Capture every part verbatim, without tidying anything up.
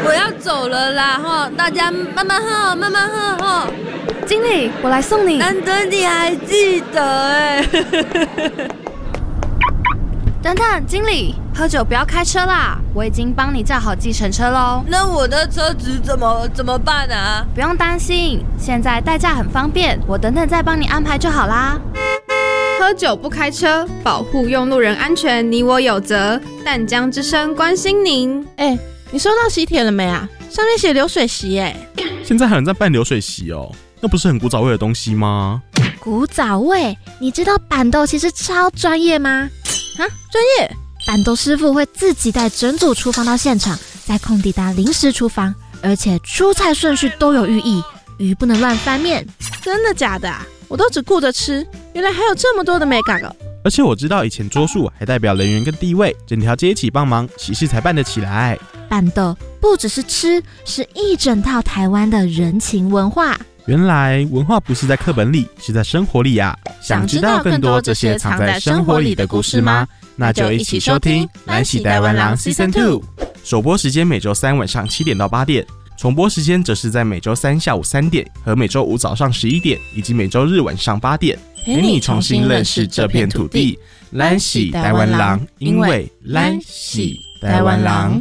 我要走了啦哈，大家慢慢喝，慢慢喝哈。 经理，我来送你。 难得你还记得哎。 等等，经理，喝酒不要开车啦，我已经帮你叫好计程车喽。 那我的车子怎么怎么办啊？ 不用担心，现在代驾很方便，我等等再帮你安排就好啦。 喝酒不开车，保护用路人安全，你我有责。淡江之声关心您。 哎、欸，你收到喜帖了没啊？上面写流水席哎、 欸。现在还有人在办流水席哦，那不是很古早味的东西吗？ 古早味？你知道板豆其实超专业吗？ 啊，专业！ 板豆师傅会自己带整组厨房到现场，在空地搭临时厨房，而且出菜顺序都有寓意，鱼不能乱翻面。 真的假的啊？我都只顾着吃，原来还有这么多的美感哦！ 而且我知道以前桌数还代表人员跟地位，整条街一起帮忙，喜事才办得起来。 板豆不只是吃，是一整套台湾的人情文化。 原来文化不是在课本里，是在生活里啊！想知道更多这些藏在生活里的故事吗？那就一起收听《咱是台湾人 Season 二》。首播时间每周三晚上七点到八点，重播时间则是在每周三下午三点和每周五早上十一点，以及每周日晚上八点，陪你重新认识这片土地。咱是台湾人，因为咱是台湾人。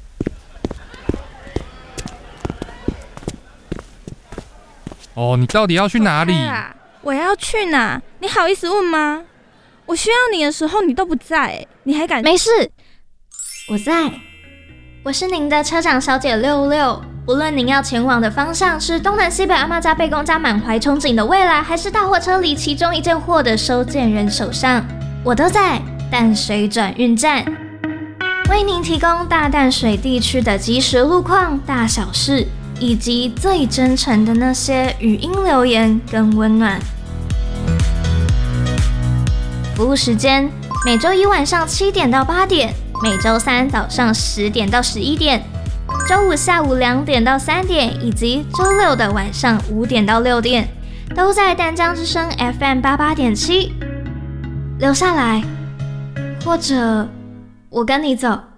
哦，你到底要去哪里？ 我要去哪？你好意思问吗？我需要你的时候你都不在，你还敢？ 没事，我在。我是您的车长小姐六六。无论您要前往的方向是东南西北阿嬷家、贝公家满怀憧憬的未来，还是大货车里其中一件货的收件人手上，我都在淡水转运站，为您提供大淡水地区的即时路况、大小事，以及最真诚的那些语音留言跟温暖。服务时间：每周一晚上七点到八点，每周三早上十点到十一点，周五下午两点到三点，以及周六的晚上五点到六点，都在淡江之声 F M 八八点七。留下来，或者我跟你走。